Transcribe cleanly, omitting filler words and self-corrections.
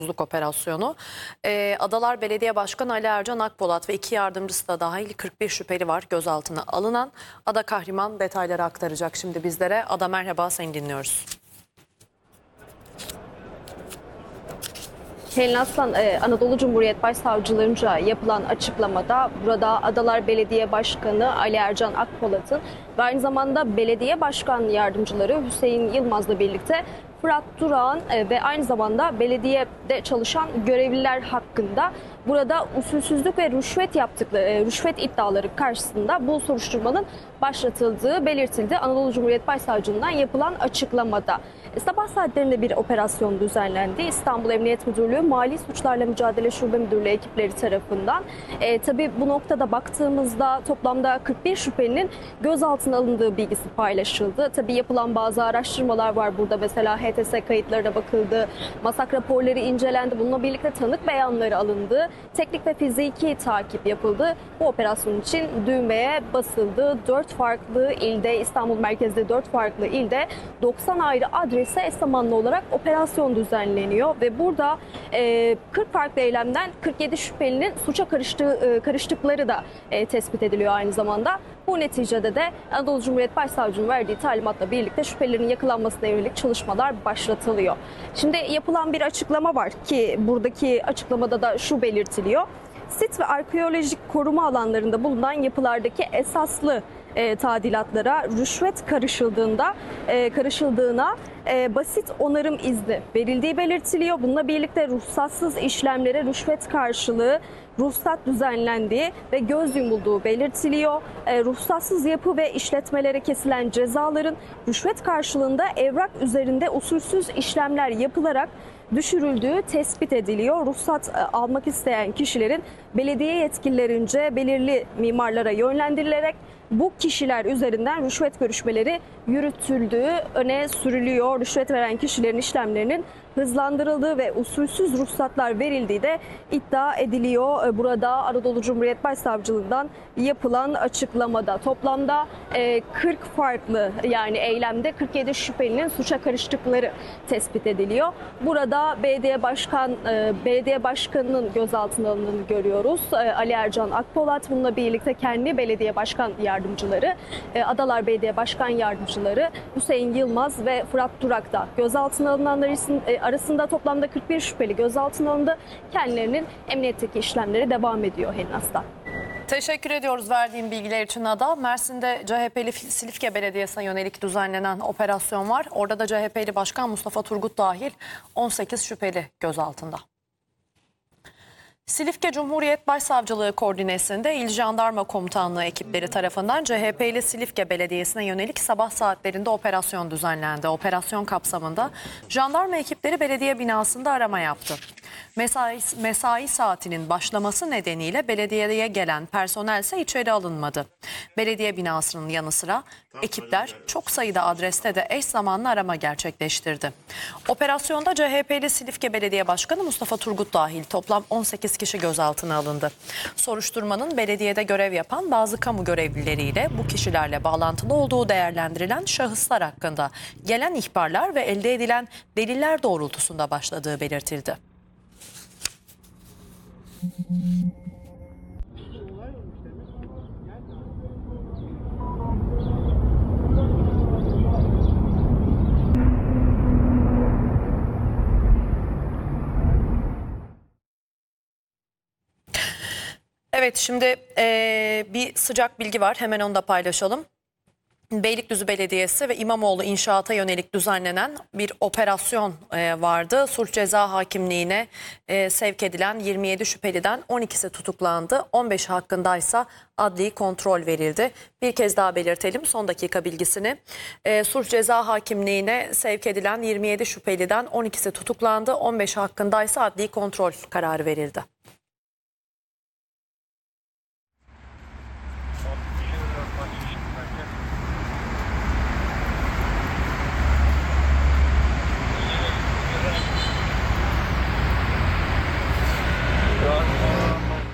operasyonu. Adalar Belediye Başkanı Ali Ercan Akpolat ve 2 yardımcısı da dahil 41 şüpheli var gözaltına alınan. Ada Kahraman detayları aktaracak şimdi bizlere. Ada merhaba, seni dinliyoruz. Helin Aslan, Anadolu Cumhuriyet Başsavcılığınca yapılan açıklamada burada Adalar Belediye Başkanı Ali Ercan Akpolat'ın ve aynı zamanda belediye başkan yardımcıları Hüseyin Yılmaz'la birlikte Fırat Durak'ın ve aynı zamanda belediyede çalışan görevliler hakkında burada usulsüzlük ve rüşvet iddiaları karşısında bu soruşturmanın başlatıldığı belirtildi. Anadolu Cumhuriyet Başsavcılığından yapılan açıklamada. Sabah saatlerinde bir operasyon düzenlendi. İstanbul Emniyet Müdürlüğü Mali Suçlarla Mücadele Şube Müdürlüğü ekipleri tarafından. Tabii bu noktada baktığımızda toplamda 41 şüphelinin gözaltına alındığı bilgisi paylaşıldı. Tabii yapılan bazı araştırmalar var burada. Mesela HTS kayıtlarına bakıldı, masak raporları incelendi. Bununla birlikte tanık beyanları alındı. Teknik ve fiziki takip yapıldı. Bu operasyon için düğmeye basıldı. 4 farklı ilde, İstanbul merkezde 4 farklı ilde 90 ayrı adrese eş zamanlı olarak operasyon düzenleniyor ve burada 40 farklı eylemden 47 şüphelinin suça karıştıkları da tespit ediliyor aynı zamanda. Bu neticede de Anadolu Cumhuriyet Başsavcılığı'nın verdiği talimatla birlikte şüphelilerin yakalanmasına yönelik çalışmalar başlatılıyor. Şimdi yapılan bir açıklama var ki buradaki açıklamada da şu belirtiliyor. Sit ve arkeolojik koruma alanlarında bulunan yapılardaki esaslı tadilatlara rüşvet karışıldığına basit onarım izni verildiği belirtiliyor. Bununla birlikte ruhsatsız işlemlere rüşvet karşılığı ruhsat düzenlendiği ve göz yumulduğu belirtiliyor. Ruhsatsız yapı ve işletmelere kesilen cezaların rüşvet karşılığında evrak üzerinde usulsüz işlemler yapılarak düşürüldüğü tespit ediliyor. Ruhsat almak isteyen kişilerin belediye yetkililerince belirli mimarlara yönlendirilerek bu kişiler üzerinden rüşvet görüşmeleri yürütüldüğü öne sürülüyor. Rüşvet veren kişilerin işlemlerinin hızlandırıldığı ve usulsüz ruhsatlar verildiği de iddia ediliyor. Burada Anadolu Cumhuriyet Başsavcılığından yapılan açıklamada toplamda 40 farklı yani eylemde 47 şüphelinin suça karıştıkları tespit ediliyor. Burada belediye başkanının gözaltına alındığını görüyoruz. Ali Ercan Akpolat, bununla birlikte kendi belediye başkan yardımcıları, Adalar Belediye Başkan Yardımcıları Hüseyin Yılmaz ve Fırat Durak da gözaltına alınanlar arasında toplamda 41 şüpheli gözaltına alındı. Kendilerinin emniyetteki işlemleri devam ediyor Helin Aslan. Teşekkür ediyoruz verdiğim bilgiler için Ada. Mersin'de CHP'li Silifke Belediyesi'ne yönelik düzenlenen operasyon var. Orada da CHP'li Başkan Mustafa Turgut dahil 18 şüpheli gözaltında. Silifke Cumhuriyet Başsavcılığı koordinesinde İl Jandarma Komutanlığı ekipleri tarafından CHP'li Silifke Belediyesi'ne yönelik sabah saatlerinde operasyon düzenlendi. Operasyon kapsamında jandarma ekipleri belediye binasında arama yaptı. Mesai saatinin başlaması nedeniyle belediyeye gelen personel ise içeri alınmadı. Belediye binasının yanı sıra ekipler çok sayıda adreste de eş zamanlı arama gerçekleştirdi. Operasyonda CHP'li Silifke Belediye Başkanı Mustafa Turgut dahil toplam 18 kişi gözaltına alındı. Soruşturmanın belediyede görev yapan bazı kamu görevlileriyle bu kişilerle bağlantılı olduğu değerlendirilen şahıslar hakkında gelen ihbarlar ve elde edilen deliller doğrultusunda başladığı belirtildi. Evet, şimdi bir sıcak bilgi var, hemen onu da paylaşalım. Beylikdüzü Belediyesi ve İmamoğlu İnşaat'a yönelik düzenlenen bir operasyon vardı. Sulh Ceza Hakimliği'ne sevk edilen 27 şüpheliden 12'si tutuklandı. 15 hakkındaysa adli kontrol verildi. Bir kez daha belirtelim son dakika bilgisini. Sulh Ceza Hakimliği'ne sevk edilen 27 şüpheliden 12'si tutuklandı. 15 hakkındaysa adli kontrol kararı verildi.